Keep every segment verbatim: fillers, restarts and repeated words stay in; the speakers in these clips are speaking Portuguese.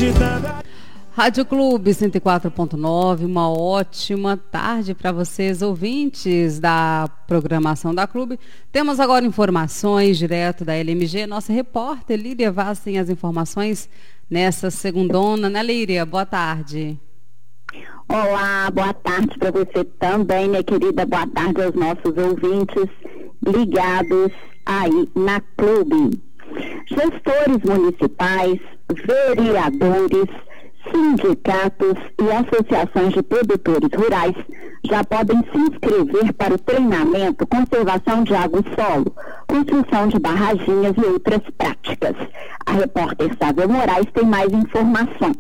Rádio Clube cento e quatro ponto nove, uma ótima tarde para vocês, ouvintes da programação da Clube. Temos agora informações direto da L M G. Nossa repórter Líria Vaz tem as informações nessa segundona, né, Líria? Boa tarde. Olá, boa tarde para você também, minha querida. Boa tarde aos nossos ouvintes ligados aí na Clube. Gestores municipais, vereadores, sindicatos e associações de produtores rurais já podem se inscrever para o treinamento Conservação de Água e Solo, construção de barraginhas e outras práticas. A repórter Sávia Moraes tem mais informações.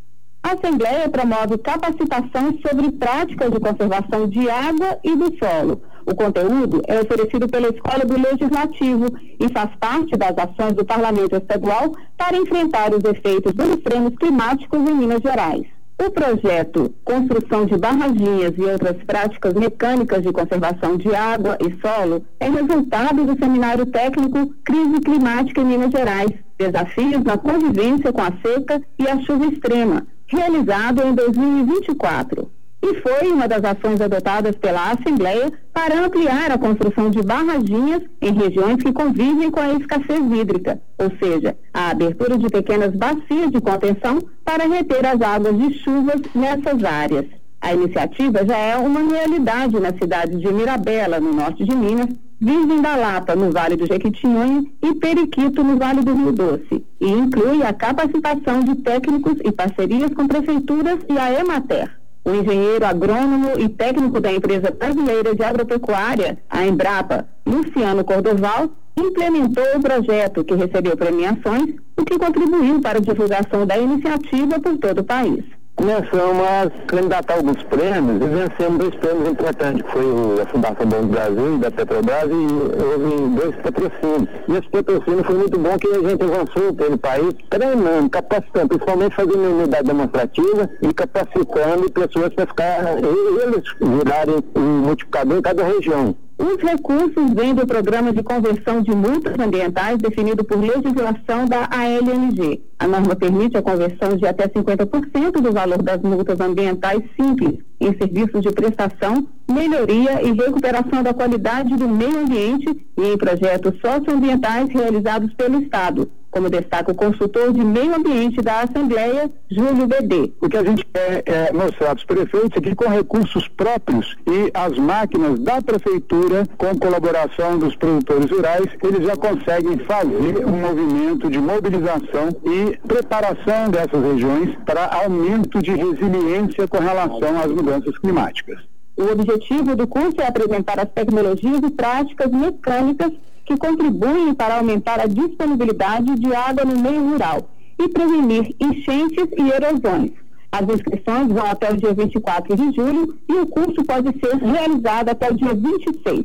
A Assembleia promove capacitação sobre práticas de conservação de água e do solo. O conteúdo é oferecido pela Escola do Legislativo e faz parte das ações do Parlamento Estadual para enfrentar os efeitos dos extremos climáticos em Minas Gerais. O projeto Construção de Barraginhas e Outras Práticas Mecânicas de Conservação de Água e Solo é resultado do Seminário Técnico Crise Climática em Minas Gerais, Desafios na Convivência com a Seca e a Chuva Extrema, realizado em dois mil e vinte e quatro. E foi uma das ações adotadas pela Assembleia para ampliar a construção de barraginhas em regiões que convivem com a escassez hídrica, ou seja, a abertura de pequenas bacias de contenção para reter as águas de chuvas nessas áreas. A iniciativa já é uma realidade nas cidades de Mirabela, no norte de Minas, Virgem da Lapa, no Vale do Jequitinhonha, e Periquito, no Vale do Rio Doce, e inclui a capacitação de técnicos e parcerias com prefeituras e a Emater. O engenheiro agrônomo e técnico da Empresa Brasileira de Agropecuária, a Embrapa, Luciano Cordoval, implementou o projeto, que recebeu premiações, o que contribuiu para a divulgação da iniciativa por todo o país. Começamos a candidatar alguns prêmios e vencemos dois prêmios importantes, que foi a Fundação Banco do Brasil e da Petrobras, e houve dois patrocínios. E esse patrocínio foi muito bom, que a gente avançou pelo país, treinando, capacitando, principalmente fazendo unidade demonstrativa e capacitando pessoas para ficar, eles virarem um multiplicador em cada região. Os recursos vêm do Programa de Conversão de Multas Ambientais definido por legislação da A L M G. A norma permite a conversão de até cinquenta por cento do valor das multas ambientais simples em serviços de prestação, melhoria e recuperação da qualidade do meio ambiente e em projetos socioambientais realizados pelo Estado, como destaca o consultor de meio ambiente da Assembleia, Júlio B D. O que a gente quer é mostrar aos prefeitos é que com recursos próprios e as máquinas da prefeitura, com colaboração dos produtores rurais, eles já conseguem fazer um movimento de mobilização e preparação dessas regiões para aumento de resiliência com relação às mudanças climáticas. O objetivo do curso é apresentar as tecnologias e práticas mecânicas que contribuem para aumentar a disponibilidade de água no meio rural e prevenir enchentes e erosões. As inscrições vão até o dia vinte e quatro de julho e o curso pode ser realizado até o dia vinte e seis.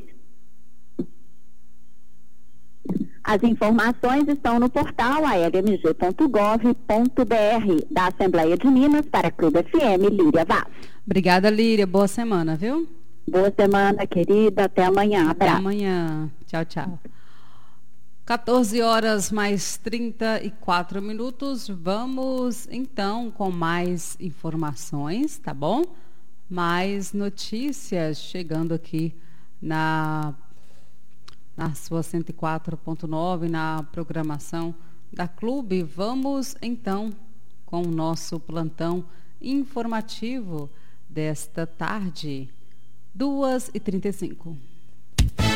As informações estão no portal a l m g ponto gov ponto b r da Assembleia de Minas para Clube F M, Líria Vaz. Obrigada, Líria. Boa semana, viu? Boa semana, querida. Até amanhã. Até Abraço. amanhã. Tchau, tchau. quatorze horas mais trinta e quatro minutos. Vamos, então, com mais informações, tá bom? Mais notícias chegando aqui na, na sua cento e quatro ponto nove, na programação da Clube. Vamos, então, com o nosso plantão informativo desta tarde, duas e trinta e cinco.